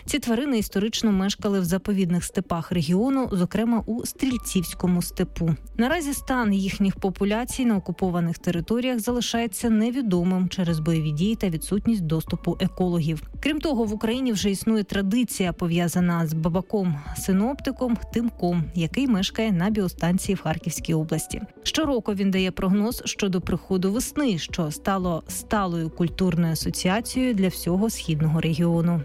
Ці тварини історично мешкали в заповідних степах регіону, зокрема у Стрільцівському степу. Наразі стан їхніх популяцій на окупованих територіях залишається невідомим через бойові дії та відсутність доступу екологів. Крім того, в Україні вже існує традиція, пов'язана з бабаком-синоптиком Тимком, який мешкає на біостанції в Харківській області. Щороку він дає прогноз щодо приходу весни, що стало сталою культурною асоціацією для всього східного регіону.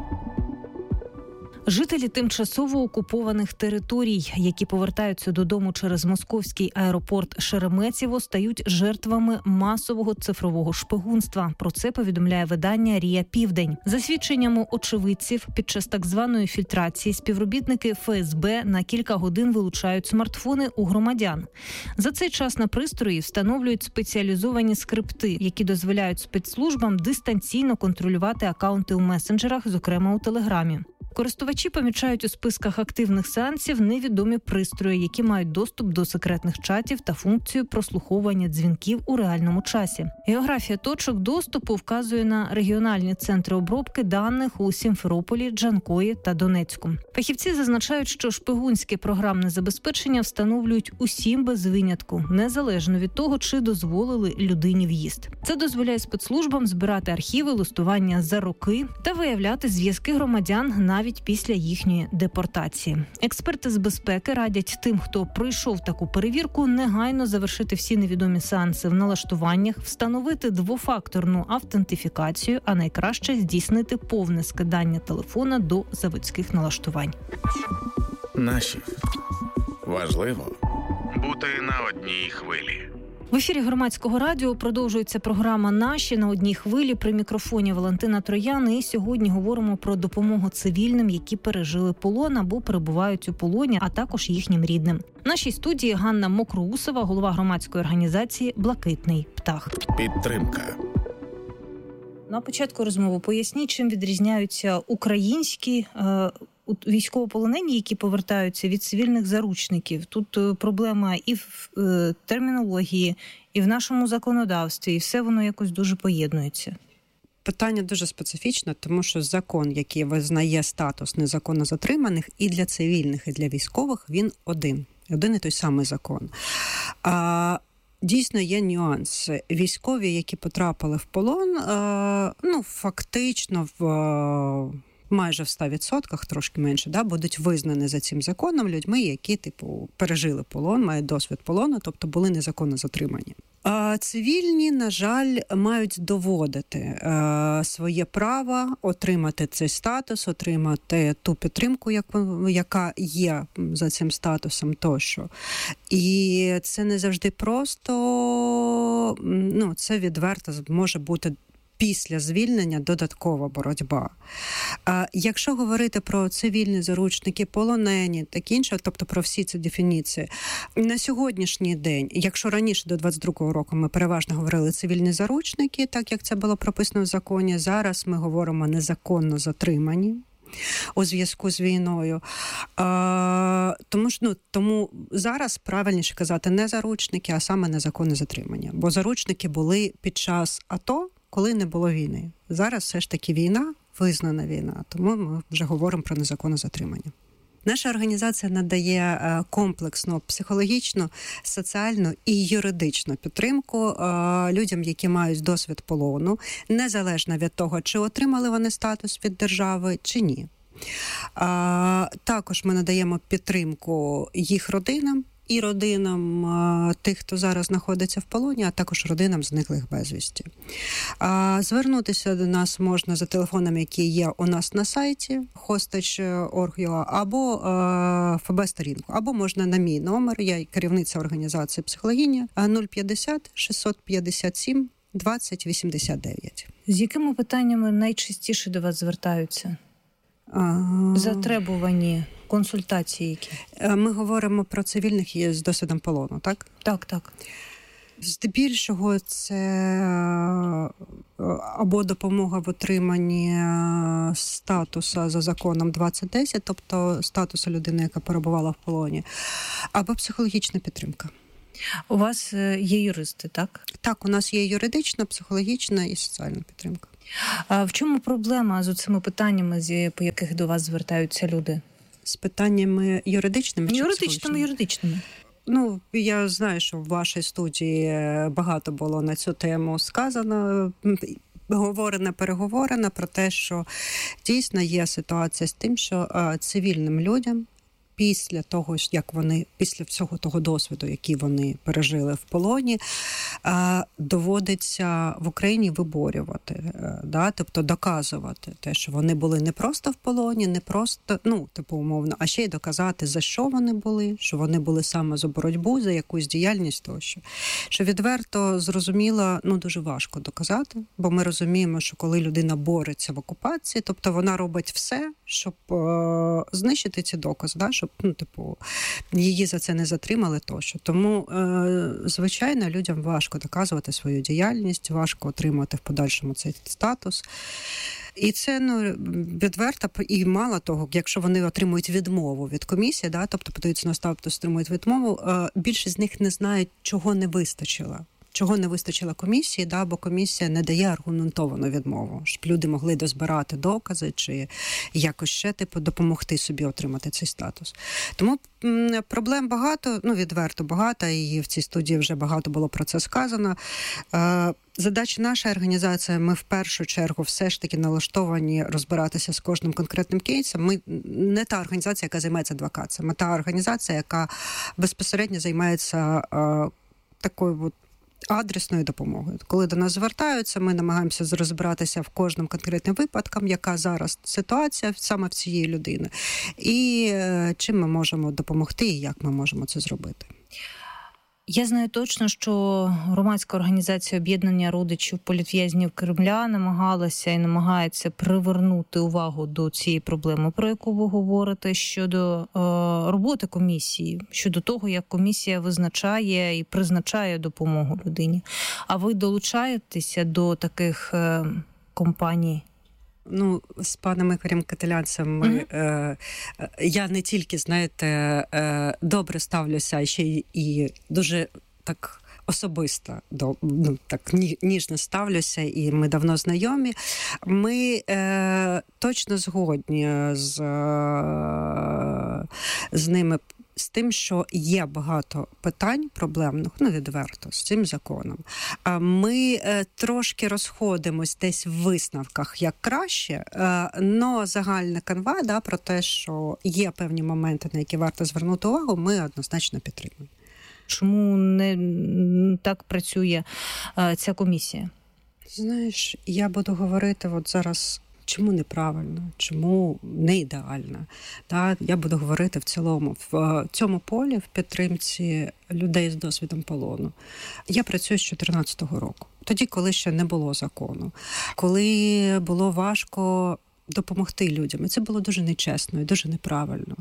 Жителі тимчасово окупованих територій, які повертаються додому через московський аеропорт Шереметьєво, стають жертвами масового цифрового шпигунства. Про це повідомляє видання «Рія Південь». За свідченнями очевидців, під час так званої фільтрації співробітники ФСБ на кілька годин вилучають смартфони у громадян. За цей час на пристрої встановлюють спеціалізовані скрипти, які дозволяють спецслужбам дистанційно контролювати акаунти у месенджерах, зокрема у Телеграмі. Користувачі помічають у списках активних сеансів невідомі пристрої, які мають доступ до секретних чатів та функцію прослуховування дзвінків у реальному часі. Географія точок доступу вказує на регіональні центри обробки даних у Сімферополі, Джанкої та Донецьку. Фахівці зазначають, що шпигунське програмне забезпечення встановлюють усім без винятку, незалежно від того, чи дозволили людині в'їзд. Це дозволяє спецслужбам збирати архіви листування за роки та виявляти зв'язки громадян навіть після їхньої депортації. Експерти з безпеки радять тим, хто пройшов таку перевірку, негайно завершити всі невідомі сеанси в налаштуваннях, встановити двофакторну автентифікацію, а найкраще здійснити повне скидання телефона до заводських налаштувань. Наші. Важливо бути на одній хвилі. В ефірі Громадського радіо продовжується програма «Наші» на одній хвилі. При мікрофоні Валентина Троян. І сьогодні говоримо про допомогу цивільним, які пережили полон або перебувають у полоні, а також їхнім рідним. В нашій студії Ганна Мокроусова, голова громадської організації «Блакитний птах». Підтримка. На початку розмови поясніть, чим відрізняються українські військовополонені, які повертаються, від цивільних заручників. Тут проблема і в термінології, і в нашому законодавстві, і все воно якось дуже поєднується. Питання дуже специфічне, тому що закон, який визнає статус незаконно затриманих, і для цивільних, і для військових, він один і той самий закон. Дійсно, є нюанс. Військові, які потрапили в полон, фактично майже в 100%, трошки менше, будуть визнані за цим законом людьми, які, пережили полон, мають досвід полону, тобто були незаконно затримані. А цивільні, на жаль, мають доводити своє право отримати цей статус, отримати ту підтримку, яка є за цим статусом тощо. І це не завжди просто, це відверто може бути після звільнення додаткова боротьба. Якщо говорити про цивільні заручники, полонені, таке інше, тобто про всі ці дефініції, на сьогоднішній день, якщо раніше до 22-го року ми переважно говорили цивільні заручники, так як це було прописано в законі, зараз ми говоримо незаконно затримані у зв'язку з війною. Тому зараз правильніше казати не заручники, а саме незаконне затримання. Бо заручники були під час АТО, коли не було війни. Зараз все ж таки війна, визнана війна, тому ми вже говоримо про незаконне затримання. Наша організація надає комплексну психологічну, соціальну і юридичну підтримку людям, які мають досвід полону, незалежно від того, чи отримали вони статус від держави, чи ні. Також ми надаємо підтримку їх родинам, і родинам тих, хто зараз знаходиться в полоні, а також родинам зниклих безвісті. Звернутися до нас можна за телефонами, які є у нас на сайті hostage.org.ua або ФБ-сторінку, або можна на мій номер, я керівниця організації «Психологиня», 050 657 20 89. З якими питаннями найчастіше до вас звертаються? Затребувані консультації які? Ми говоримо про цивільних з досвідом полону, так? Так. Здебільшого це або допомога в отриманні статусу за законом 2010, тобто статусу людини, яка перебувала в полоні, або психологічна підтримка. У вас є юристи, так? Так, у нас є юридична, психологічна і соціальна підтримка. А в чому проблема з цими питаннями, по яких до вас звертаються люди? З питаннями юридичними? Юридичними. Ну, я знаю, що в вашій студії багато було на цю тему сказано, переговорено про те, що дійсно є ситуація з тим, що цивільним людям після всього того досвіду, який вони пережили в полоні, доводиться в Україні виборювати, тобто доказувати те, що вони були не просто в полоні, не просто, умовно, а ще й доказати, за що вони були, що вони були саме за боротьбу, за якусь діяльність тощо. Що відверто, зрозуміло, дуже важко доказати, бо ми розуміємо, що коли людина бореться в окупації, тобто вона робить все, щоб знищити ці докази, щоб її за це не затримали тощо. Тому, звичайно, людям важко доказувати свою діяльність, важко отримати в подальшому цей статус. І це відверто, і мало того, якщо вони отримують відмову від комісії, тобто подаються на статус, отримують відмову, більшість з них не знають, чого не вистачило. Чого не вистачило комісії, бо комісія не дає аргументовану відмову, щоб люди могли дозбирати докази чи якось ще допомогти собі отримати цей статус. Тому проблем багато, відверто багато, і в цій студії вже багато було про це сказано. Задача нашої організації, ми в першу чергу все ж таки налаштовані розбиратися з кожним конкретним кейсом. Ми не та організація, яка займається адвокацією, ми та організація, яка безпосередньо займається такою адресною допомогою. Коли до нас звертаються, ми намагаємося розбиратися в кожному конкретним випадком, яка зараз ситуація саме в цієї людини, і чим ми можемо допомогти, і як ми можемо це зробити. Я знаю точно, що громадська організація об'єднання родичів політв'язнів Кремля намагалася і намагається привернути увагу до цієї проблеми, про яку ви говорите, щодо роботи комісії, щодо того, як комісія визначає і призначає допомогу людині. А ви долучаєтеся до таких компаній? З паном Ігорем Кателянцем я не тільки, добре ставлюся, а ще і дуже так особисто, так ніжно ставлюся, і ми давно знайомі. Ми точно згодні з ними, з тим, що є багато питань проблемних, відверто, з цим законом. Ми трошки розходимось десь в висновках, як краще, но загальна канва, про те, що є певні моменти, на які варто звернути увагу, ми однозначно підтримуємо. Чому не так працює ця комісія? Знаєш, я буду говорити зараз, чому неправильно, чому не ідеально. Я буду говорити в цілому. В цьому полі, в підтримці людей з досвідом полону. Я працюю з 2014 року. Тоді, коли ще не було закону. Коли було важко допомогти людям. І це було дуже нечесно і дуже неправильно.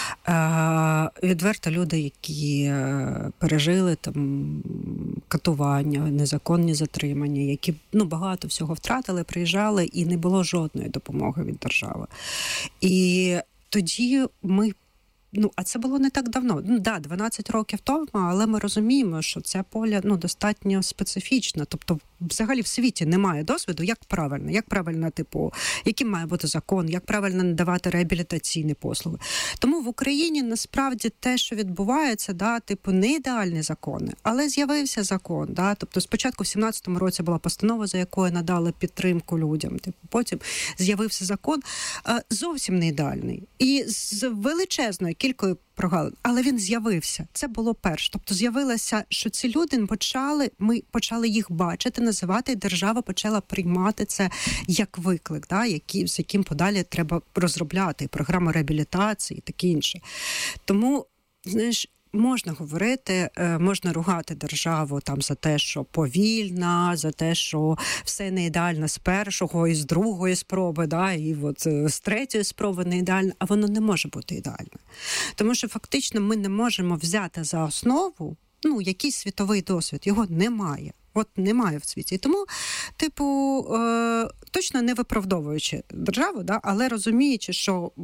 Відверто люди, які пережили катування, незаконні затримання, які багато всього втратили, приїжджали, і не було жодної допомоги від держави. І тоді ми а це було не так давно. 12 років тому, але ми розуміємо, що це поле достатньо специфічне. Тобто, взагалі в світі немає досвіду, як правильно, яким має бути закон, як правильно надавати реабілітаційні послуги. Тому в Україні насправді те, що відбувається, не ідеальні закони, але з'явився закон. Тобто, спочатку в 17-му році була постанова, за якою надали підтримку людям. Потім з'явився закон, зовсім не ідеальний. І з величезною кількою прогалин. Але він з'явився. Це було перше. Тобто з'явилося, що ці люди ми почали їх бачити, називати, і держава почала приймати це як виклик, з яким подалі треба розробляти програму реабілітації і таке інше. Тому, можна говорити, можна ругати державу за те, що повільна, за те, що все не ідеально з першого і з другої спроби, і з третьої спроби не ідеально, а воно не може бути ідеально. Тому що фактично ми не можемо взяти за основу якийсь світовий досвід, його немає. Немає в світі. І тому, точно не виправдовуючи державу, але розуміючи, що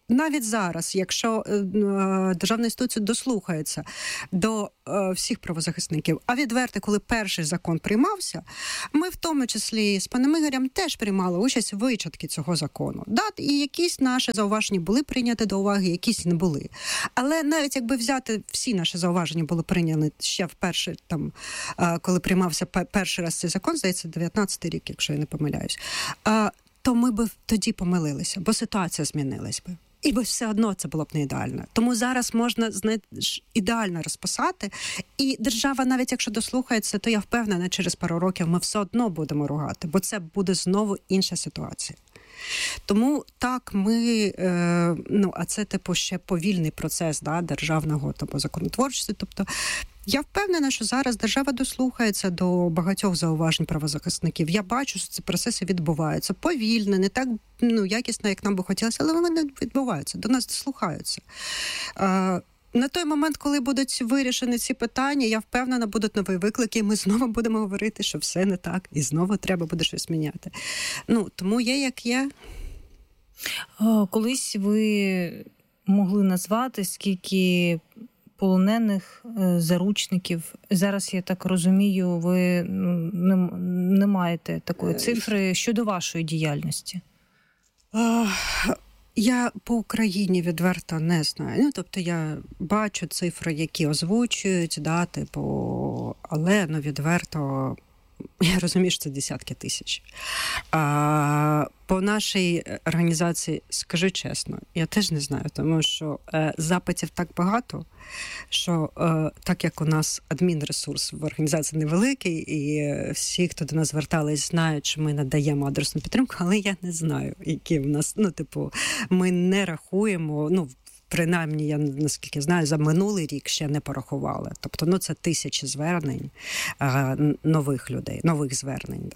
навіть зараз, якщо державна інституція дослухається до всіх правозахисників, а відверто, коли перший закон приймався, ми в тому числі з паном Ігорем теж приймали участь в вичатки цього закону. Да? І якісь наші зауваження були прийняті до уваги, якісь не були. Але навіть якби взяти всі наші зауваження були прийняті ще вперше, там, коли приймався перший раз цей закон, здається, 19-й рік, якщо я не помиляюсь, то ми б тоді помилилися, бо ситуація змінилась би. І би все одно це було б не ідеально. Тому зараз можна ідеально розписати. І держава, навіть якщо дослухається, то я впевнена, через пару років ми все одно будемо ругати, бо це буде знову інша ситуація. Тому так, ми, а це ще повільний процес, да, державного законотворчості. Тобто я впевнена, що зараз держава дослухається до багатьох зауважень правозахисників. Я бачу, що ці процеси відбуваються повільно, не так якісно, як нам би хотілося, але вони відбуваються, до нас дослухаються. На той момент, коли будуть вирішені ці питання, я впевнена, будуть нові виклики, і ми знову будемо говорити, що все не так, і знову треба буде щось міняти. Тому є, як є. Колись ви могли назвати, скільки полонених, заручників. Зараз, я так розумію, ви не маєте такої цифри щодо вашої діяльності. Я по Україні відверто не знаю. Тобто я бачу цифри, які озвучують, але відверто я розумію, що це десятки тисяч. По нашій організації, скажу чесно, я теж не знаю, тому що запитів так багато, що так як у нас адмінресурс в організації невеликий, і всі, хто до нас звертались, знають, що ми надаємо адресну підтримку, але я не знаю, які в нас, ми не рахуємо, принаймні, я, наскільки знаю, за минулий рік ще не порахували. Тобто, це тисячі звернень нових людей, нових звернень.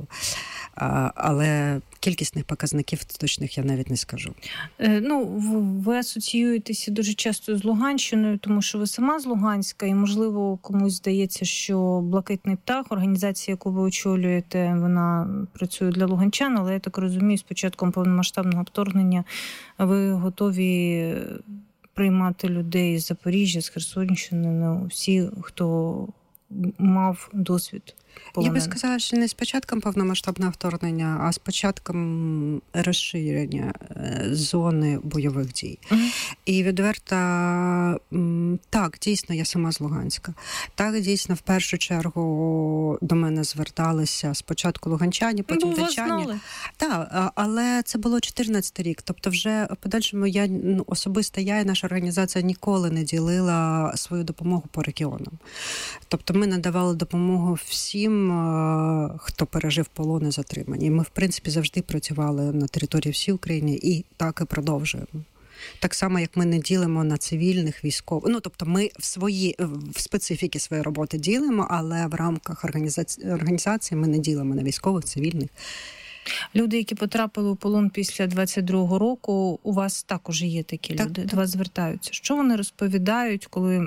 Але кількісних показників точних я навіть не скажу. Ви асоціюєтеся дуже часто з Луганщиною, тому що ви сама з Луганська, і, можливо, комусь здається, що «Блакитний птах», організація, яку ви очолюєте, вона працює для луганчан, але, я так розумію, з початком повномасштабного вторгнення ви готові приймати людей з Запоріжжя, з Херсонщини, всі, хто мав досвід полонених. Я би сказала, що не з початком повномасштабного вторгнення, а з початком розширення зони бойових дій. І відверто, так, дійсно, я сама з Луганська. Так, дійсно, в першу чергу до мене зверталися спочатку луганчані, потім дончані. Так, але це було 14 рік. Тобто вже подальшому особисто я і наша організація ніколи не ділила свою допомогу по регіонам. Тобто ми надавали допомогу всім, хто пережив полон і затримання. І ми, в принципі, завжди працювали на території всієї України і так і продовжуємо. Так само, як ми не ділимо на цивільних, військових. Тобто ми в специфіки своєї роботи ділимо, але в рамках організації ми не ділимо на військових, цивільних. Люди, які потрапили у полон після 22-го року, у вас також є такі люди, до вас звертаються. Що вони розповідають,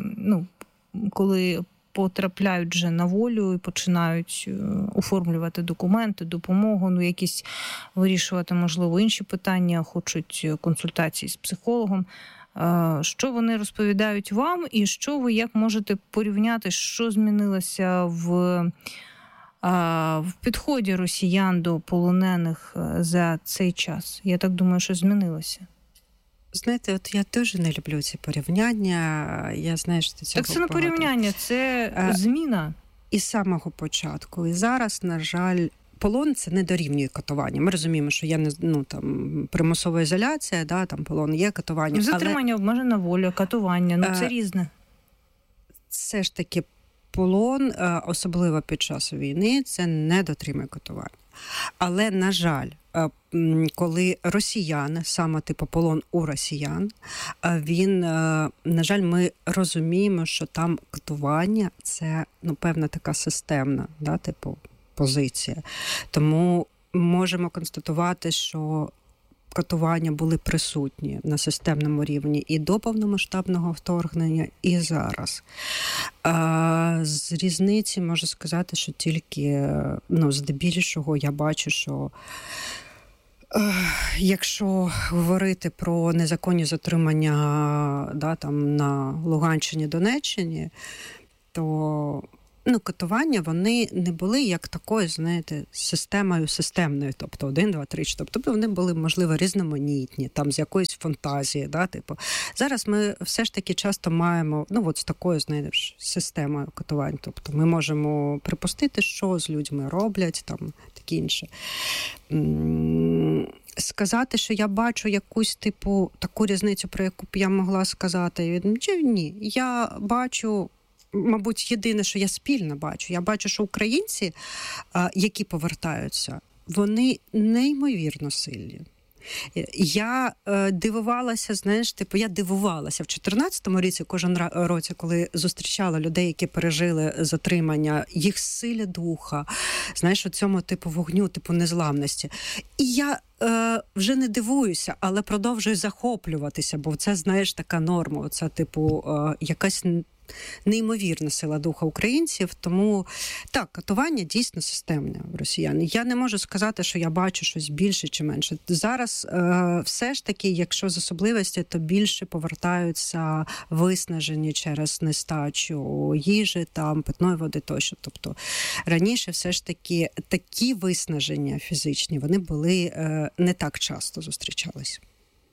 коли потрапляють вже на волю і починають оформлювати документи, допомогу, якісь вирішувати, можливо, інші питання, хочуть консультації з психологом. Що вони розповідають вам і що ви як можете порівняти, що змінилося в підході росіян до полонених за цей час? Я так думаю, що змінилося. Знаєте, я теж не люблю ці порівняння. Я знаю, що цього так це не порівняння, це зміна. І з самого початку. І зараз, на жаль, полон це не дорівнює катування. Ми розуміємо, що є примусова ізоляція, полон є катування. Затримання, обмежена воля, катування, це різне. Все ж таки полон, особливо під час війни, це не дотримує катування. Але, на жаль, коли росіяни, саме полон у росіян, на жаль, ми розуміємо, що там катування – це, певна така системна, позиція. Тому можемо констатувати, що катування були присутні на системному рівні і до повномасштабного вторгнення, і зараз. З різниці можу сказати, що тільки, здебільшого я бачу, що Якщо говорити про незаконні затримання там, на Луганщині, Донеччині, то катування, вони не були як такою, знаєте, системною, тобто 1, 2, 3, 4. Тобто вони були, можливо, різноманітні, там з якоїсь фантазії, типу. Зараз ми все ж таки часто маємо, з такою, знаєте, системою катувань. Тобто ми можемо припустити, що з людьми роблять, там, таке інше. Сказати, що я бачу якусь, таку різницю, про яку б я могла сказати, ні. Я бачу, мабуть, єдине, що я спільно бачу. Я бачу, що українці, які повертаються, вони неймовірно сильні. Я дивувалася, я дивувалася в 14-му році, кожен році, коли зустрічала людей, які пережили затримання, їх силі духа, у цьому вогню, незламності. І я вже не дивуюся, але продовжую захоплюватися, бо це, така норма, це, якась неймовірна сила духа українців, тому так, катування дійсно системне в росіян. Я не можу сказати, що я бачу щось більше чи менше. Зараз все ж таки, якщо з особливості, то більше повертаються виснажені через нестачу їжі, питної води тощо. Тобто раніше все ж таки такі виснаження фізичні, вони були не так часто зустрічались.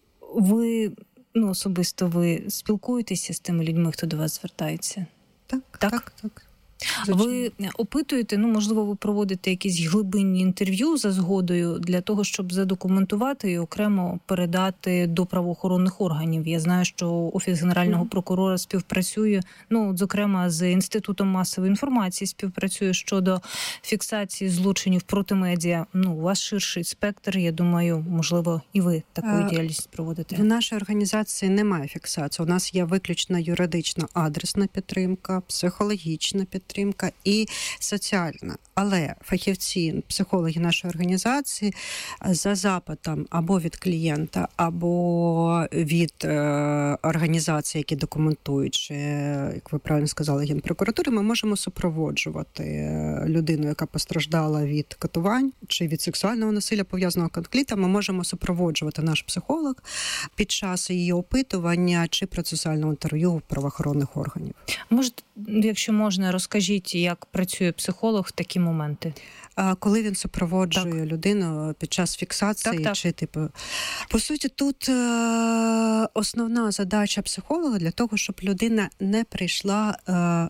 Особисто ви спілкуєтеся з тими людьми, хто до вас звертається? Так. Ви опитуєте, можливо, ви проводите якісь глибинні інтерв'ю за згодою для того, щоб задокументувати і окремо передати до правоохоронних органів. Я знаю, що Офіс Генерального прокурора співпрацює, зокрема, з Інститутом масової інформації співпрацює щодо фіксації злочинів проти медіа. У вас ширший спектр, я думаю, можливо, і ви таку діяльність проводите. В нашій організації немає фіксації. У нас є виключно юридична адресна підтримка, психологічна підтримка і соціальна. Але фахівці, психологи нашої організації за запитом або від клієнта, або від організацій, які документують, чи, як ви правильно сказали, Генпрокуратури, ми можемо супроводжувати людину, яка постраждала від катувань, чи від сексуального насилля, пов'язаного конфлікту. Ми можемо супроводжувати наш психолог під час її опитування чи процесуального інтерв'ю правоохоронних органів. Може, якщо можна, розкажіть, як працює психолог в такі моменти? Коли він супроводжує людину під час фіксації, чи по суті, тут основна задача психолога для того, щоб людина не прийшла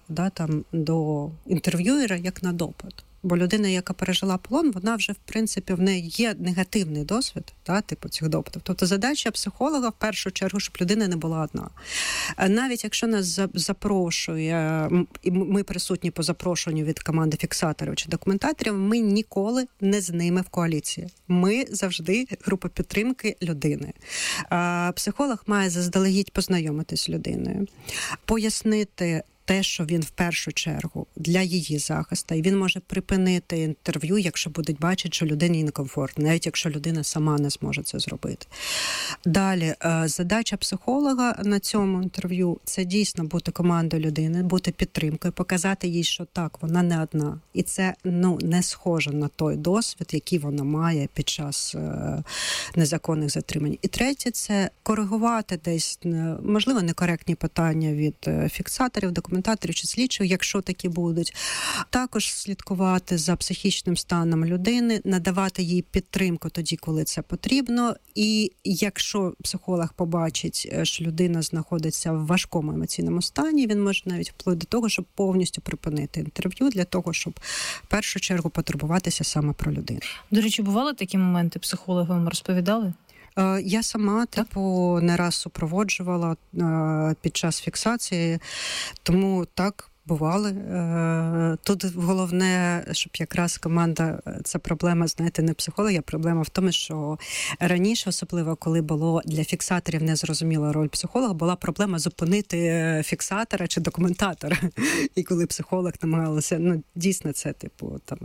до інтерв'юера як на допит. Бо людина, яка пережила полон, вона вже, в принципі, в неї є негативний досвід, цих допитів. Тобто задача психолога, в першу чергу, щоб людина не була одна. Навіть якщо нас запрошує, і ми присутні по запрошенню від команди фіксаторів чи документаторів, ми ніколи не з ними в коаліції. Ми завжди група підтримки людини. Психолог має заздалегідь познайомитись з людиною, пояснити те, що він в першу чергу для її захисту, і він може припинити інтерв'ю, якщо будуть бачити, що людині некомфортно, навіть якщо людина сама не зможе це зробити. Далі, задача психолога на цьому інтерв'ю – це дійсно бути командою людини, бути підтримкою, показати їй, що так, вона не одна. І це не схоже на той досвід, який вона має під час незаконних затримань. І третє – це коригувати десь, можливо, некоректні питання від фіксаторів, документаторів чи слідчих, якщо такі будуть. Також слідкувати за психічним станом людини, надавати їй підтримку тоді, коли це потрібно. І якщо психолог побачить, що людина знаходиться в важкому емоційному стані, він може навіть вплоть до того, щоб повністю припинити інтерв'ю, для того, щоб в першу чергу потурбуватися саме про людину. До речі, бували такі моменти, психологи вам розповідали? Я сама, не раз супроводжувала під час фіксації, тому так, бували. Тут головне, щоб якраз команда, це проблема, не психолога, проблема в тому, що раніше, особливо, коли було для фіксаторів незрозуміла роль психолога, була проблема зупинити фіксатора чи документатора. І коли психолог намагалася, дійсно це,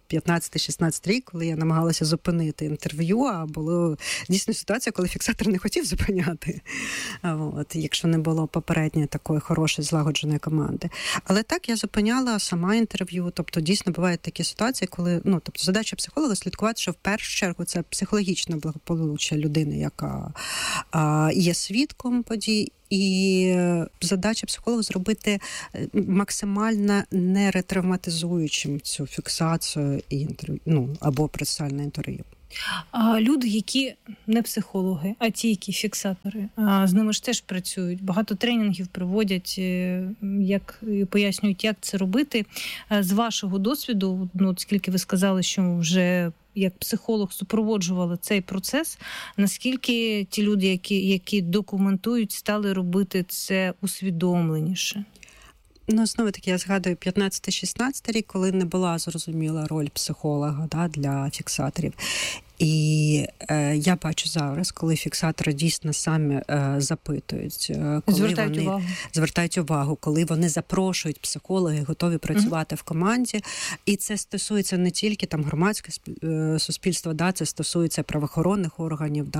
15-16 рік, коли я намагалася зупинити інтерв'ю, а була дійсно ситуація, коли фіксатор не хотів зупиняти, якщо не було попередньої такої хорошої злагодженої команди. Але так, я зупиняла сама інтерв'ю, тобто дійсно бувають такі ситуації, коли, тобто задача психолога слідкувати, що в першу чергу це психологічне благополуччя людини, яка є свідком подій, і задача психолога зробити максимально неретравматизуючим цю фіксацію або процесуальне інтерв'ю. А люди, які не психологи, а ті, які фіксатори, з ними ж теж працюють. Багато тренінгів проводять, як пояснюють, як це робити. З вашого досвіду, оскільки ви сказали, що вже як психолог супроводжували цей процес, наскільки ті люди, які документують, стали робити це усвідомленіше? Знову-таки, я згадую 15-16 рік, коли не була зрозуміла роль психолога для фіксаторів. І я бачу зараз, коли фіксатори дійсно самі запитують, коли звертають увагу, коли вони запрошують психологи, готові працювати в команді. І це стосується не тільки громадське суспільство, це стосується правоохоронних органів,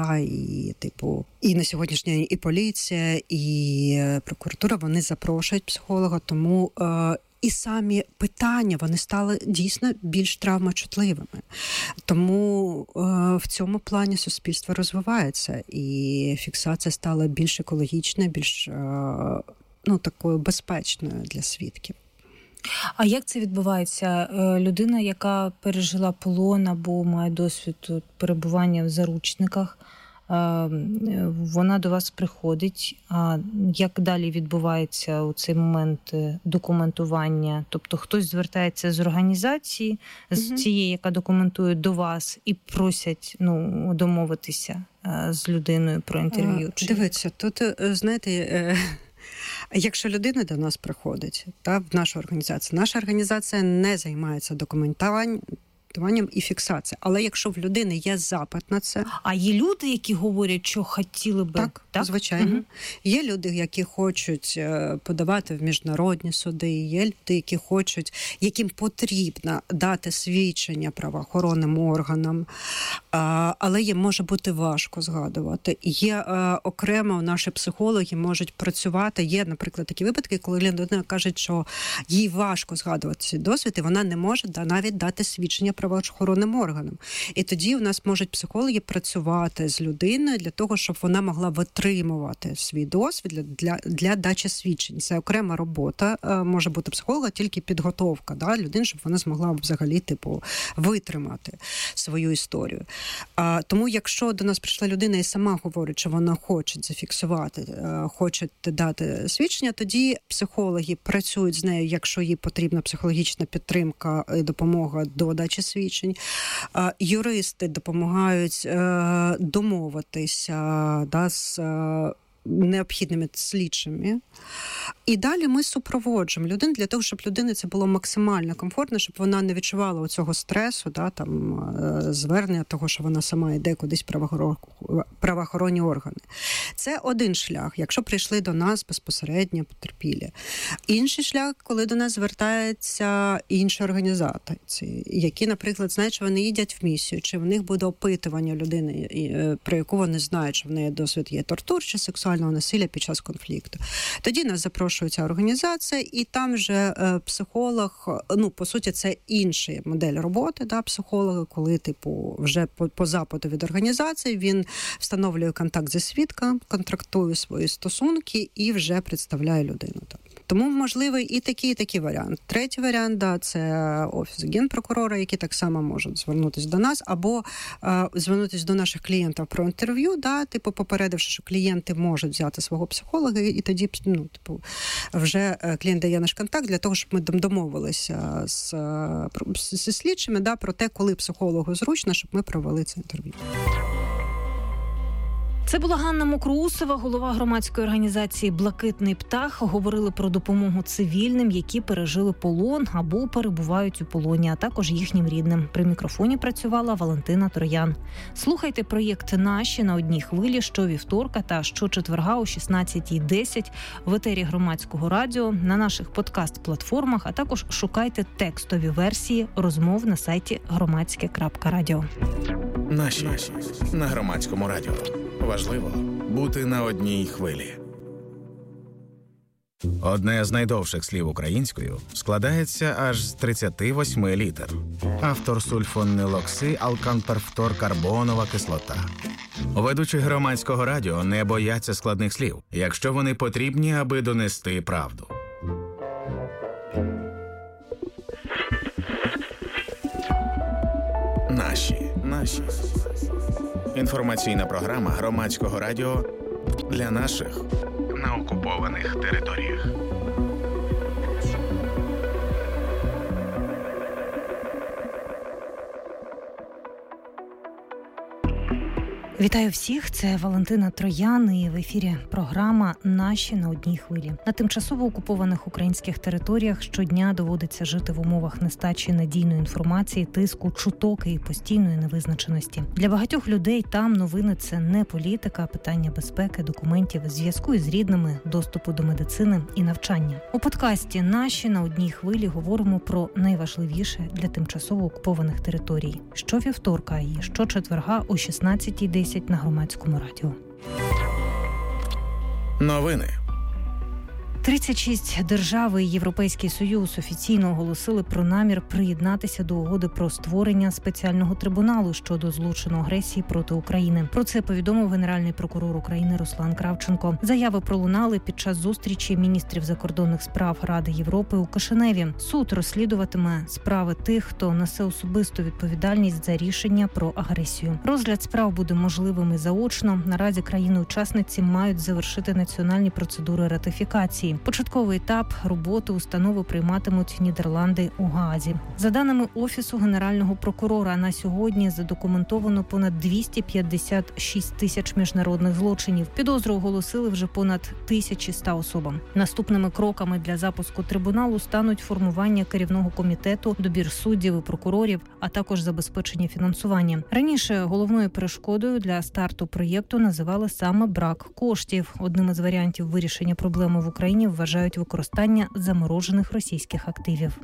і на сьогоднішній день і поліція, і прокуратура, вони запрошують психолога, тому і самі питання, вони стали дійсно більш травмочутливими. Тому в цьому плані суспільство розвивається, і фіксація стала більш екологічною, більш такою безпечною для свідків. А як це відбувається? Людина, яка пережила полон або має досвід перебування в заручниках, вона до вас приходить. А як далі відбувається у цей момент документування? Тобто хтось звертається з організації, з цієї, яка документує, до вас і просять домовитися з людиною про інтерв'ю? Дивіться, тут, знаєте, якщо людина до нас приходить, в нашу організацію, наша організація не займається документуванням і фіксація. Але якщо в людини є запит на це... А є люди, які говорять, що хотіли би... Так? Звичайно. Угу. Є люди, які хочуть подавати в міжнародні суди, є люди, яким потрібно дати свідчення правоохоронним органам, але їм може бути важко згадувати. Є окремо наші психологи можуть працювати. Є, наприклад, такі випадки, коли людина каже, що їй важко згадувати цей досвід, і вона не може навіть дати свідчення правоохоронним органам. І тоді у нас можуть психологи працювати з людиною для того, щоб вона могла витримувати свій досвід для дачі свідчень. Це окрема робота, може бути психолога, тільки підготовка людини, щоб вона змогла взагалі витримати свою історію. Тому якщо до нас прийшла людина і сама говорить, що вона хоче зафіксувати, хоче дати свідчення, тоді психологи працюють з нею, якщо їй потрібна психологічна підтримка і допомога до дачі свідчень. Юристи допомагають домовитися з необхідними слідчими. І далі ми супроводжуємо людину для того, щоб людині це було максимально комфортно, щоб вона не відчувала цього стресу, звернення того, що вона сама йде кудись правоохоронні органи. Це один шлях, якщо прийшли до нас безпосередньо потерпілі. Інший шлях, коли до нас звертаються інші організації, які, наприклад, знають, що вони їдять в місію, чи в них буде опитування людини, про яку вони знають, що в неї досвід є тортур чи сексуального насилля під час конфлікту. Тоді нас запрошується організація, і там вже психолог, по суті, це інша модель роботи, психолога, коли, вже по запиту від організації він встановлює контакт зі свідком, контрактує свої стосунки і вже представляє людину. Тому можливий і такий варіант. Третій варіант, це Офіс Генпрокурора, які так само можуть звернутися до нас, або звернутися до наших клієнтів про інтерв'ю, попередивши, що клієнти можуть взяти свого психолога, і тоді, вже клієнт дає наш контакт для того, щоб ми домовилися з слідчими, про те, коли психологу зручно, щоб ми провели це інтерв'ю. Це була Ганна Мокроусова, голова громадської організації «Блакитний птах». Говорили про допомогу цивільним, які пережили полон або перебувають у полоні, а також їхнім рідним. При мікрофоні працювала Валентина Троян. Слухайте проєкт «Наші» на одній хвилі щовівторка та щочетверга о 16:10 в етері Громадського радіо, на наших подкаст-платформах, а також шукайте текстові версії розмов на сайті громадське.радіо. Наші на Громадському радіо. Важливо бути на одній хвилі. Одне з найдовших слів українською складається аж з 38 літер. Автор сульфонилоксиалканперфторкарбонова кислота. Ведучі Громадського радіо не бояться складних слів, якщо вони потрібні, аби донести правду. Наші. Інформаційна програма Громадського радіо для наших на окупованих територіях. Вітаю всіх, це Валентина Троян і в ефірі програма «Наші на одній хвилі». На тимчасово окупованих українських територіях щодня доводиться жити в умовах нестачі надійної інформації, тиску, чуток і постійної невизначеності. Для багатьох людей там новини – це не політика, а питання безпеки, документів, зв'язку із рідними, доступу до медицини і навчання. У подкасті «Наші на одній хвилі» говоримо про найважливіше для тимчасово окупованих територій. Щовівторка і щочетверга о 16:10 на Громадському радіо. Новини. 36 держав і Європейський Союз офіційно оголосили про намір приєднатися до угоди про створення спеціального трибуналу щодо злочину агресії проти України. Про це повідомив Генеральний прокурор України Руслан Кравченко. Заяви пролунали під час зустрічі міністрів закордонних справ Ради Європи у Кишиневі. Суд розслідуватиме справи тих, хто несе особисту відповідальність за рішення про агресію. Розгляд справ буде можливим і заочно. Наразі країни-учасниці мають завершити національні процедури ратифікації. Початковий етап роботи установи прийматимуть Нідерланди у Гаазі. За даними Офісу Генерального прокурора, на сьогодні задокументовано понад 256 тисяч міжнародних злочинів. Підозру оголосили вже понад 1100 особам. Наступними кроками для запуску трибуналу стануть формування керівного комітету, добір суддів і прокурорів, а також забезпечення фінансування. Раніше головною перешкодою для старту проєкту називали саме брак коштів. Одним із варіантів вирішення проблеми в Україні вважають використання заморожених російських активів.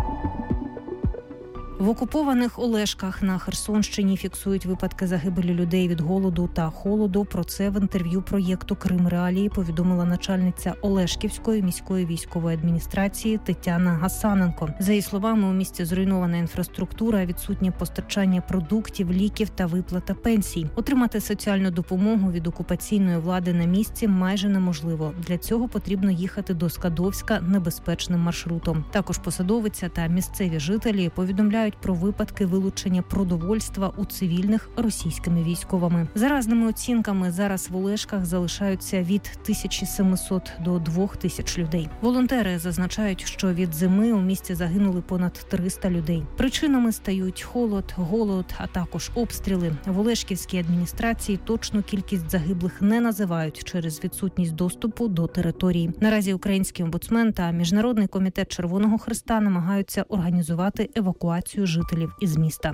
В окупованих Олешках на Херсонщині фіксують випадки загибелі людей від голоду та холоду. Про це в інтерв'ю проєкту «Крим реалії» повідомила начальниця Олешківської міської військової адміністрації Тетяна Гасаненко. За її словами, у місті зруйнована інфраструктура, відсутнє постачання продуктів, ліків та виплата пенсій. Отримати соціальну допомогу від окупаційної влади на місці майже неможливо. Для цього потрібно їхати до Скадовська небезпечним маршрутом. Також посадовиця та місцеві жителі повідомляють про випадки вилучення продовольства у цивільних російськими військовими. За різними оцінками, зараз в Олешках залишаються від 1700 до 2000 людей. Волонтери зазначають, що від зими у місті загинули понад 300 людей. Причинами стають холод, голод, а також обстріли. В Олешківській адміністрації точну кількість загиблих не називають через відсутність доступу до території. Наразі український омбудсмен та Міжнародний комітет Червоного Хреста намагаються організувати евакуацію жителів із міста.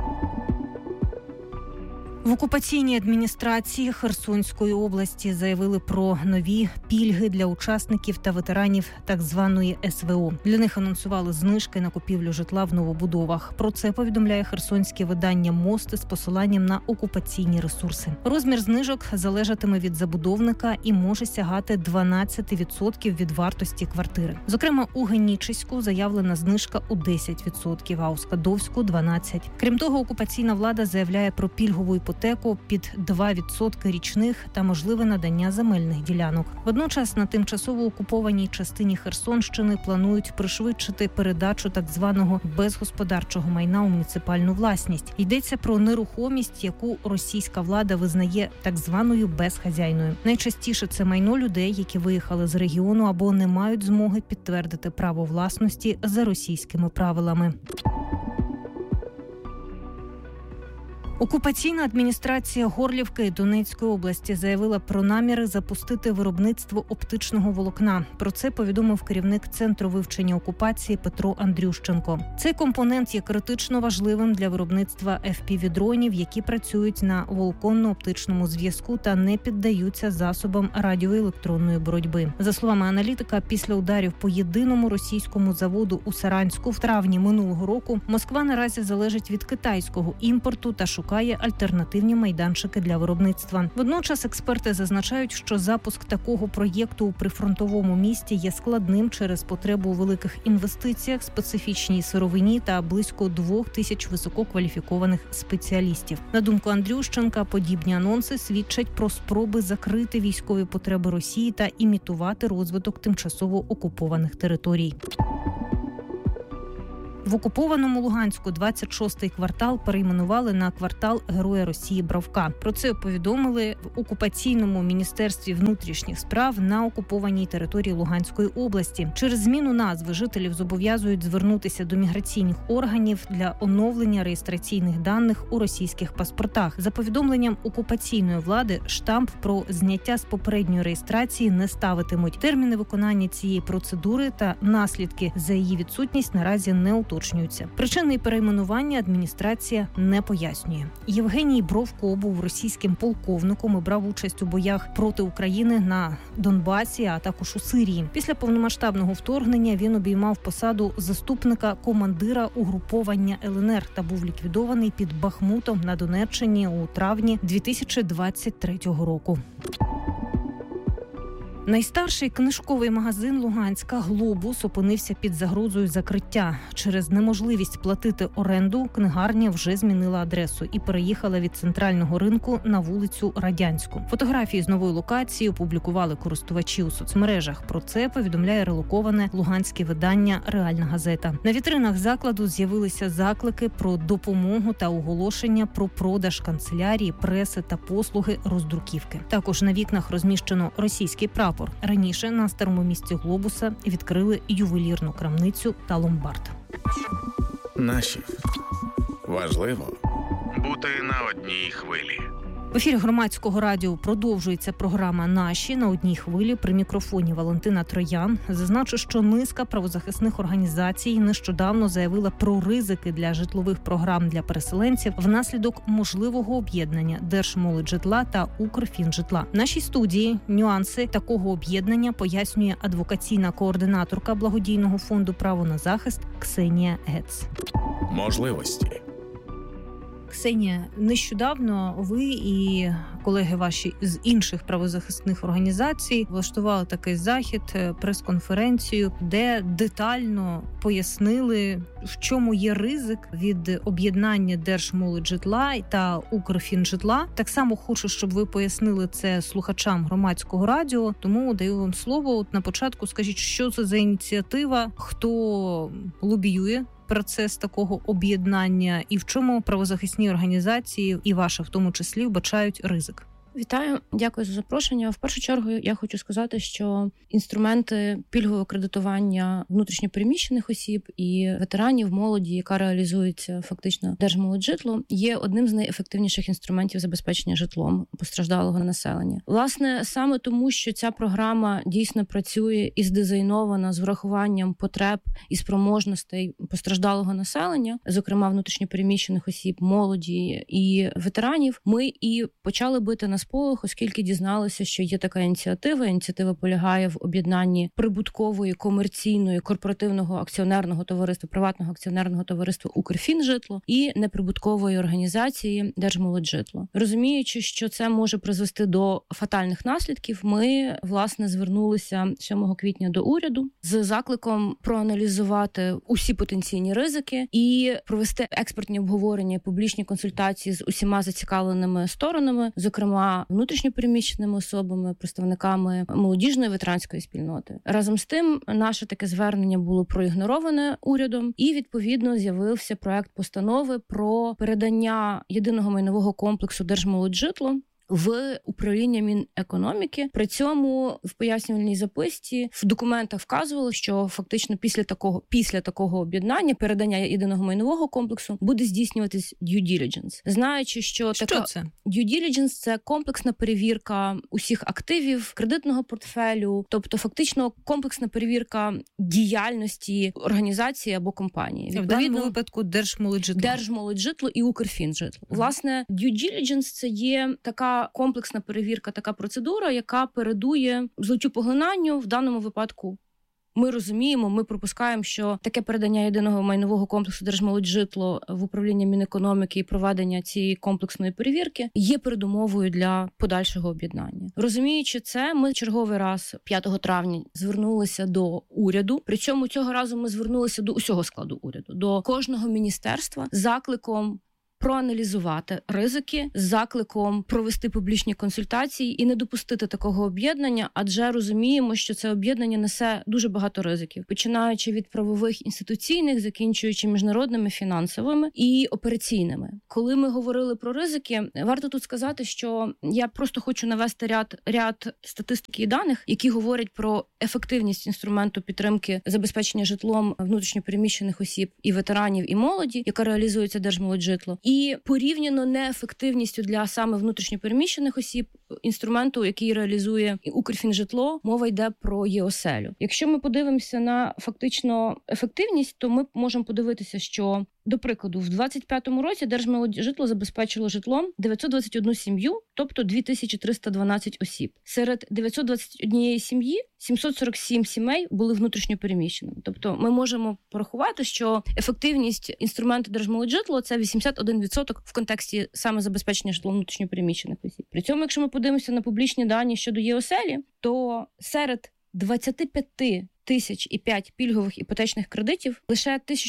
В окупаційній адміністрації Херсонської області заявили про нові пільги для учасників та ветеранів так званої СВО. Для них анонсували знижки на купівлю житла в новобудовах. Про це повідомляє херсонське видання «Мости» з посиланням на окупаційні ресурси. Розмір знижок залежатиме від забудовника і може сягати 12% від вартості квартири. Зокрема, у Генічеську заявлена знижка у 10%, а у Скадовську – 12%. Крім того, окупаційна влада заявляє про пільгову іпотеку під 2% річних та можливе надання земельних ділянок. Водночас на тимчасово окупованій частині Херсонщини планують пришвидшити передачу так званого безгосподарчого майна у муніципальну власність. Йдеться про нерухомість, яку російська влада визнає так званою безхазяйною. Найчастіше це майно людей, які виїхали з регіону або не мають змоги підтвердити право власності за російськими правилами. Окупаційна адміністрація Горлівки Донецької області заявила про наміри запустити виробництво оптичного волокна. Про це повідомив керівник Центру вивчення окупації Петро Андрющенко. Цей компонент є критично важливим для виробництва FPV-дронів, які працюють на волоконно-оптичному зв'язку та не піддаються засобам радіоелектронної боротьби. За словами аналітика, після ударів по єдиному російському заводу у Саранську в травні минулого року Москва наразі залежить від китайського імпорту та шукає альтернативні майданчики для виробництва. Водночас експерти зазначають, що запуск такого проєкту у прифронтовому місті є складним через потребу у великих інвестиціях, специфічній сировині та близько 2000 висококваліфікованих спеціалістів. На думку Андрющенка, подібні анонси свідчать про спроби закрити військові потреби Росії та імітувати розвиток тимчасово окупованих територій. В окупованому Луганську 26-й квартал перейменували на квартал Героя Росії Бравка. Про це повідомили в окупаційному міністерстві внутрішніх справ на окупованій території Луганської області. Через зміну назви жителів зобов'язують звернутися до міграційних органів для оновлення реєстраційних даних у російських паспортах. За повідомленням окупаційної влади, штамп про зняття з попередньої реєстрації не ставитимуть. Терміни виконання цієї процедури та наслідки за її відсутність наразі не уточнюються. Причини перейменування адміністрація не пояснює. Євгеній Бровко був російським полковником і брав участь у боях проти України на Донбасі, а також у Сирії. Після повномасштабного вторгнення він обіймав посаду заступника командира угруповання ЛНР та був ліквідований під Бахмутом на Донеччині у травні 2023 року. Найстарший книжковий магазин Луганська «Глобус» опинився під загрозою закриття. Через неможливість платити оренду книгарня вже змінила адресу і переїхала від центрального ринку на вулицю Радянську. Фотографії з нової локації опублікували користувачі у соцмережах. Про це повідомляє релоковане луганське видання «Реальна газета». На вітринах закладу з'явилися заклики про допомогу та оголошення про продаж канцелярії, преси та послуги роздруківки. Також на вікнах розміщено російський прапор. Раніше на старому місці «Глобуса» відкрили ювелірну крамницю та ломбард. Наші. Важливо бути на одній хвилі. В ефірі Громадського радіо продовжується програма «Наші» на одній хвилі. При мікрофоні Валентина Троян. Зазначу, що низка правозахисних організацій нещодавно заявила про ризики для житлових програм для переселенців внаслідок можливого об'єднання Держмолоджитла та Укрфінжитла. В нашій студії нюанси такого об'єднання пояснює адвокаційна координаторка благодійного фонду «Право на захист» Ксенія Гец. Можливості. Ксенія, нещодавно ви і колеги ваші з інших правозахисних організацій влаштували такий захід, прес-конференцію, де детально пояснили, в чому є ризик від об'єднання Держмолоджитла та Укрфінжитла. Так само хочу, щоб ви пояснили це слухачам Громадського радіо, тому даю вам слово. От на початку скажіть, що це за ініціатива, хто лобіює процес такого об'єднання і в чому правозахисні організації, і ваша в тому числі, вбачають ризик? Вітаю, дякую за запрошення. В першу чергу я хочу сказати, що інструменти пільгового кредитування внутрішньопереміщених осіб і ветеранів, молоді, яка реалізується фактично Держмолоджитлом, є одним з найефективніших інструментів забезпечення житлом постраждалого населення. Власне, саме тому, що ця програма дійсно працює і здизайнована з врахуванням потреб і спроможностей постраждалого населення, зокрема внутрішньопереміщених осіб, молоді і ветеранів, ми і почали бити на сполох, оскільки дізналися, що є така ініціатива. Ініціатива полягає в об'єднанні прибуткової, комерційної, корпоративного акціонерного товариства, приватного акціонерного товариства «Укрфінжитло» і неприбуткової організації «Держмолоджитло». Розуміючи, що це може призвести до фатальних наслідків, ми, власне, звернулися 7 квітня до уряду з закликом проаналізувати усі потенційні ризики і провести експертні обговорення, публічні консультації з усіма зацікавленими сторонами, зокрема внутрішньопереміщеними особами, представниками молодіжної ветеранської спільноти. Разом з тим, наше таке звернення було проігнороване урядом, і, відповідно, з'явився проект постанови про передання єдиного майнового комплексу Держмолоджитло в управління Мінекономіки. При цьому в пояснювальній записці в документах вказувало, що фактично після такого об'єднання, передання єдиного майнового комплексу, буде здійснюватись due diligence. Знаючи, що це? Due diligence – це комплексна перевірка усіх активів, кредитного портфелю, тобто фактично комплексна перевірка діяльності організації або компанії. В даному випадку Держмолоджитло і Укрфінжитло. Власне, due diligence – це є така комплексна перевірка, така процедура, яка передує злиттю поглинанню. В даному випадку ми розуміємо, ми припускаємо, що таке передання єдиного майнового комплексу Держмолоджитло в управління Мінекономіки і проведення цієї комплексної перевірки є передумовою для подальшого об'єднання. Розуміючи це, ми черговий раз 5 травня звернулися до уряду. Причому цього разу ми звернулися до усього складу уряду, до кожного міністерства з закликом проаналізувати ризики, з закликом провести публічні консультації і не допустити такого об'єднання, адже розуміємо, що це об'єднання несе дуже багато ризиків, починаючи від правових, інституційних, закінчуючи міжнародними, фінансовими і операційними. Коли ми говорили про ризики, варто тут сказати, що я просто хочу навести ряд статистики і даних, які говорять про ефективність інструменту підтримки забезпечення житлом внутрішньо переміщених осіб і ветеранів, і молоді, яка реалізується Держмолоджитло. І порівняно неефективністю для саме внутрішньопереміщених осіб інструменту, який реалізує Укрфінжитло, мова йде про ЄОСЕЛю. Якщо ми подивимося на фактично ефективність, то ми можемо подивитися, що, до прикладу, в 25-му році Держмолоджитло забезпечило житлом 921 сім'ю, тобто 2312 осіб. Серед 921 сім'ї 747 сімей були внутрішньо переміщеними. Тобто ми можемо порахувати, що ефективність інструменту Держмолоджитло – це 81% в контексті саме забезпечення житлом внутрішньо переміщених осіб. При цьому, якщо ми подивимося на публічні дані щодо ЄОСЕЛі, то серед 25 тисяч і 5 пільгових іпотечних кредитів лише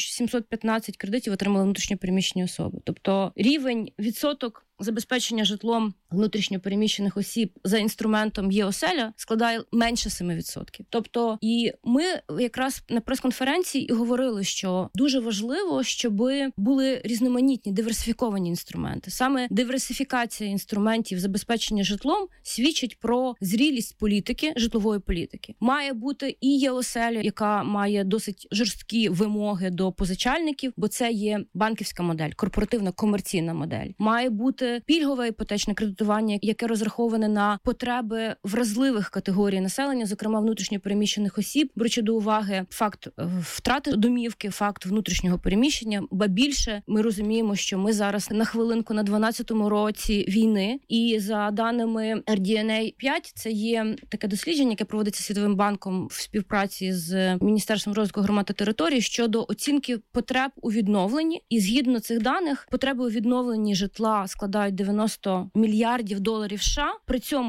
1715 кредитів отримали внутрішньо переміщені особи. Тобто рівень, відсоток забезпечення житлом внутрішньо переміщених осіб за інструментом ЄОСЕЛя складає менше 7%. Тобто, і ми якраз на прес-конференції і говорили, що дуже важливо, щоб були різноманітні, диверсифіковані інструменти. Саме диверсифікація інструментів забезпечення житлом свідчить про зрілість політики, житлової політики. Має бути і ЄОСЕЛя, яка має досить жорсткі вимоги до позичальників, бо це є банківська модель, корпоративна комерційна модель. Має бути пільгове іпотечне кредитування, яке розраховане на потреби вразливих категорій населення, зокрема внутрішньо переміщених осіб, беручи до уваги факт втрати домівки, факт внутрішнього переміщення. Ба більше, ми розуміємо, що ми зараз на хвилинку на 12-му році війни, і за даними RDNA 5, це є таке дослідження, яке проводиться Світовим банком в співпраці з Міністерством розвитку громад та територій щодо оцінки потреб у відновленні. І згідно цих даних, потреби у відновленні житла складають 90 мільярдів доларів США, при цьому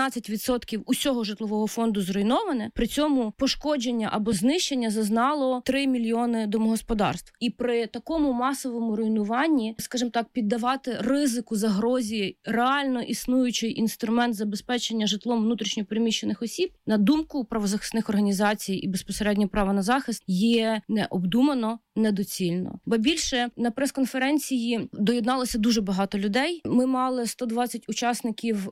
14% усього житлового фонду зруйноване, при цьому пошкодження або знищення зазнало 3 мільйони домогосподарств. І при такому масовому руйнуванні, скажімо так, піддавати ризику, загрозі реально існуючий інструмент забезпечення житлом внутрішньо переміщених осіб, на думку правозахисних організацій і безпосередньо права на захист, є необдумано, недоцільно. Ба більше, на прес-конференції доєдналося дуже багато людей. Ми мали 120 учасників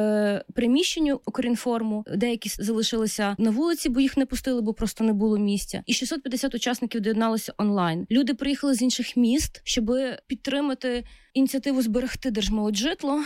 в приміщенні Укрінформу, деякі залишилися на вулиці, бо їх не пустили, бо просто не було місця. І 650 учасників доєдналися онлайн. Люди приїхали з інших міст, щоб підтримати ініціативу зберегти Держмолоджитло.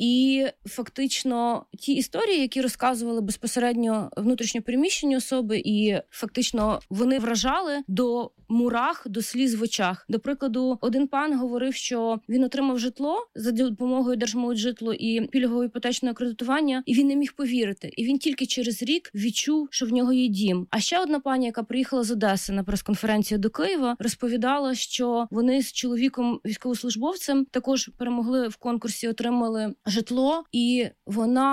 І фактично ті історії, які розказували безпосередньо внутрішньо переміщені особи, і фактично вони вражали до мурах, до сліз в очах. До прикладу, один пан говорив, що він отримав житло за допомогою Держмолоджитло і пільгового іпотечного кредитування, і він не міг повірити. І він тільки через рік відчув, що в нього є дім. А ще одна пані, яка приїхала з Одеси на прес-конференцію до Києва, розповідала, що вони з чоловіком, військовослужбовцем, також перемогли в конкурсі, отримали житло, і вона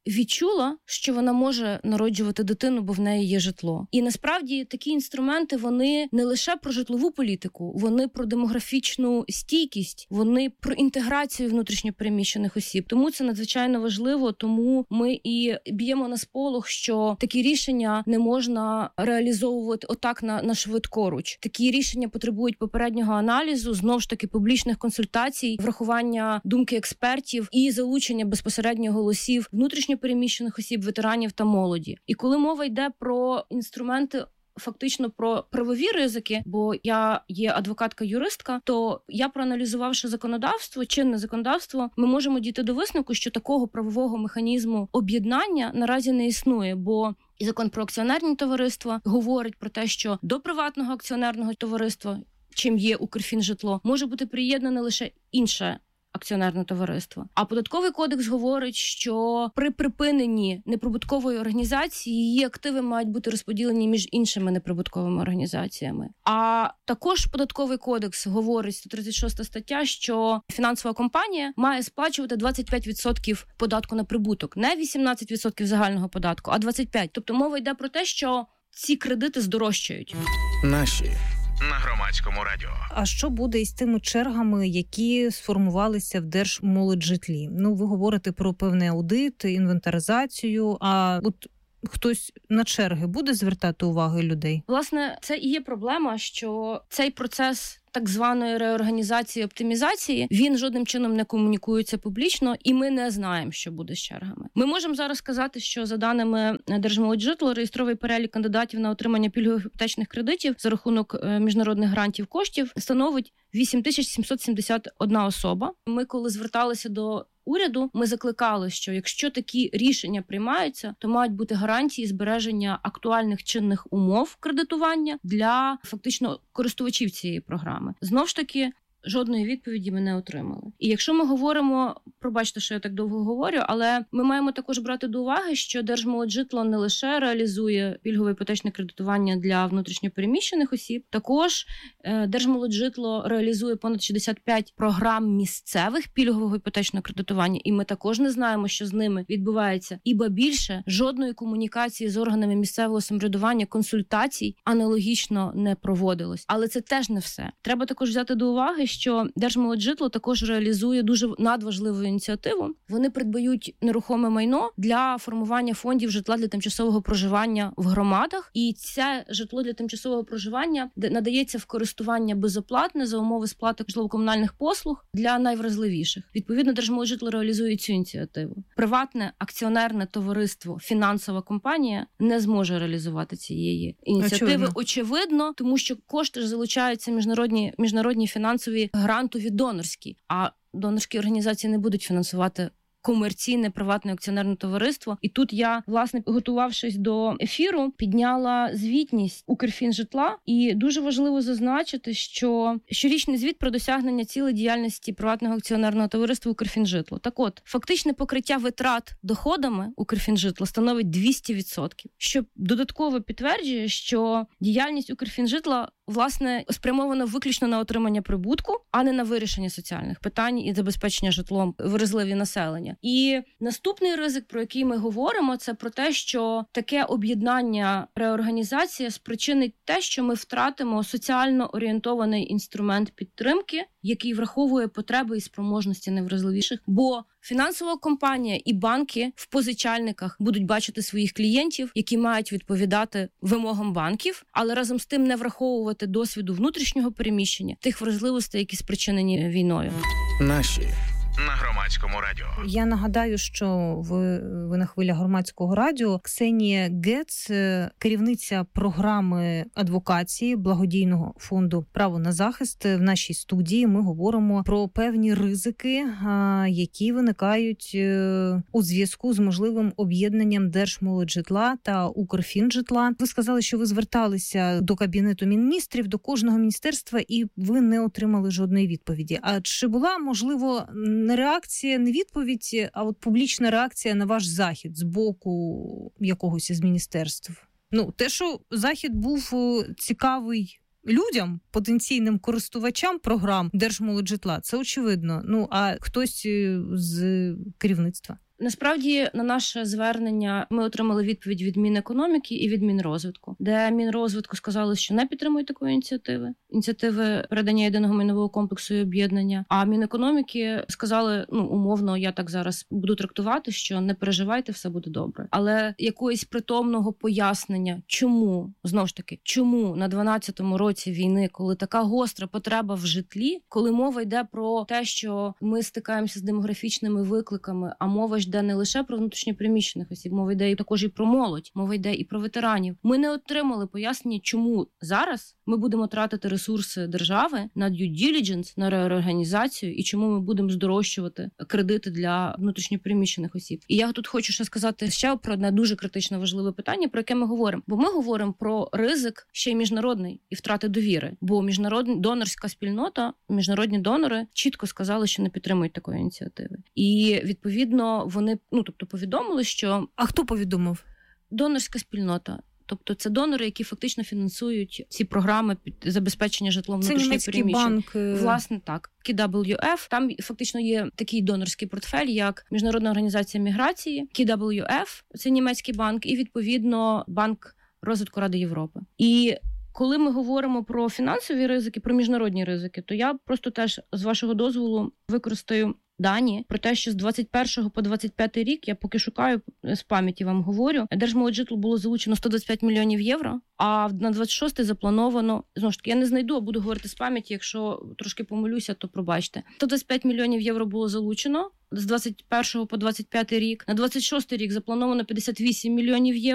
відчула, що вона може народжувати дитину, бо в неї є житло. І насправді такі інструменти, вони не лише про житлову політику, вони про демографічну стійкість, вони про інтеграцію внутрішньопереміщених осіб. Тому це надзвичайно важливо, тому ми і б'ємо на сполох, що такі рішення не можна реалізовувати отак на швидкоруч. Такі рішення потребують попереднього аналізу, знову ж таки публічних консультацій, врахування думки експертів і залучення безпосередньо голосів внутрішньопереміщених осіб, ветеранів та молоді. І коли мова йде про інструменти, фактично про правові ризики, бо я є адвокатка-юристка, то я, проаналізувавши законодавство, чинне законодавство, ми можемо дійти до висновку, що такого правового механізму об'єднання наразі не існує, бо і закон про акціонерні товариства говорить про те, що до приватного акціонерного товариства, чим є Укрфінжитло, може бути приєднане лише інше акціонерне товариство. А Податковий кодекс говорить, що при припиненні неприбуткової організації її активи мають бути розподілені між іншими неприбутковими організаціями. А також Податковий кодекс говорить, 136 стаття, що фінансова компанія має сплачувати 25% податку на прибуток. Не 18% загального податку, а 25%. Тобто мова йде про те, що ці кредити здорожчають. Наші на Громадському радіо. А що буде із тими чергами, які сформувалися в Держмолоджитлі? Ну, ви говорите про певний аудит, інвентаризацію, а от хтось на черги буде звертати увагу людей? Власне, це і є проблема, що цей процес так званої реорганізації, оптимізації, він жодним чином не комунікується публічно, і ми не знаємо, що буде з чергами. Ми можемо зараз сказати, що за даними Держмолоджитлу, реєстровий перелік кандидатів на отримання пільгових іпотечних кредитів за рахунок міжнародних грантів коштів становить 8771 особа. Ми, коли зверталися до уряду, ми закликали, що якщо такі рішення приймаються, то мають бути гарантії збереження актуальних чинних умов кредитування для фактично користувачів цієї програми. Знов ж таки, жодної відповіді ми не отримали. І якщо ми говоримо, пробачте, що я так довго говорю, але ми маємо також брати до уваги, що Держмолоджитло не лише реалізує пільгове іпотечне кредитування для внутрішньопереміщених осіб, також Держмолоджитло реалізує понад 65 програм місцевих пільгового іпотечного кредитування, і ми також не знаємо, що з ними відбувається. Іба більше, жодної комунікації з органами місцевого самоврядування, консультацій аналогічно не проводилось. Але це теж не все. Треба також взяти до уваги, що Держмолоджитло також реалізує дуже надважливу ініціативу. Вони придбають нерухоме майно для формування фондів житла для тимчасового проживання в громадах. І це житло для тимчасового проживання надається в користування безоплатне за умови сплати житлово-комунальних послуг для найвразливіших. Відповідно, Держмолоджитло реалізує цю ініціативу. Приватне акціонерне товариство, фінансова компанія не зможе реалізувати цієї ініціативи. Очевидно, тому що кошти ж залучаються міжнародні фінансові грантові донорські, а донорські організації не будуть фінансувати комерційне приватне акціонерне товариство. І тут я, власне, готувавшись до ефіру, підняла звітність Укрфінжитла. І дуже важливо зазначити, що щорічний звіт про досягнення цілей діяльності приватного акціонерного товариства Укрфінжитло. Так от, фактичне покриття витрат доходами Укрфінжитла становить 200%, що додатково підтверджує, що діяльність Укрфінжитла власне спрямована виключно на отримання прибутку, а не на вирішення соціальних питань і забезпечення житлом вразливі населення. І наступний ризик, про який ми говоримо, це про те, що таке об'єднання, реорганізація спричинить те, що ми втратимо соціально орієнтований інструмент підтримки, який враховує потреби і спроможності найвразливіших, бо фінансова компанія і банки в позичальниках будуть бачити своїх клієнтів, які мають відповідати вимогам банків, але разом з тим не враховувати досвіду внутрішнього переміщення, тих вразливостей, які спричинені війною. Наші на Громадському радіо. Я нагадаю, що ви на хвилях Громадського радіо. Ксенія Гец, керівниця програми адвокації благодійного фонду «Право на захист». В нашій студії ми говоримо про певні ризики, які виникають у зв'язку з можливим об'єднанням Держмолоджитла та Укрфінжитла. Ви сказали, що ви зверталися до Кабінету міністрів, до кожного міністерства, і ви не отримали жодної відповіді. А чи була, можливо, не реакція, не відповідь, а от публічна реакція на ваш захід з боку якогось із міністерств? Ну, те, що захід був цікавий людям, потенційним користувачам програм Держмолоджитла, це очевидно. Ну, а хтось з керівництва? Насправді, на наше звернення ми отримали відповідь від Мінекономіки і від Мінрозвитку, де Мінрозвитку сказали, що не підтримують такої ініціативи передання єдиного майнового комплексу і об'єднання. А Мінекономіки сказали, умовно, я так зараз буду трактувати, що не переживайте, все буде добре. Але якогось притомного пояснення, чому на 12-му році війни, коли така гостра потреба в житлі, коли мова йде про те, що ми стикаємося з демографічними викликами, а мова йде не лише про внутрішньопереміщених осіб, мова йде також і про молодь, мова йде і про ветеранів. Ми не отримали пояснення, чому зараз ми будемо тратити ресурси держави на due diligence, на реорганізацію, і чому ми будемо здорожчувати кредити для внутрішньопереміщених осіб. І я тут хочу ще сказати про одне дуже критично важливе питання, про яке ми говоримо. Бо ми говоримо про ризик ще й міжнародний і втрати довіри. Бо міжнародна донорська спільнота, міжнародні донори чітко сказали, що не підтримують такої ініціативи. І, відповідно, вони, повідомили, що... А хто повідомив? Донорська спільнота. Тобто це донори, які фактично фінансують ці програми під забезпечення житлом внутрішньо переміщених. Це німецький банк. Власне, так. KWF. Там фактично є такий донорський портфель, як Міжнародна організація міграції, KWF, це німецький банк, і, відповідно, Банк розвитку Ради Європи. І коли ми говоримо про фінансові ризики, про міжнародні ризики, то я просто теж, з вашого дозволу, використаю дані про те, що з 21 по 25 рік, я поки шукаю, з пам'яті вам говорю, Держмолоджитлу було залучено 125 мільйонів євро, а на 26-й заплановано, знову ж таки, я не знайду, а буду говорити з пам'яті, якщо трошки помилюся, то пробачте. 125 мільйонів євро було залучено з 21 по 25 рік. На 26 рік заплановано 58 мільйонів євро.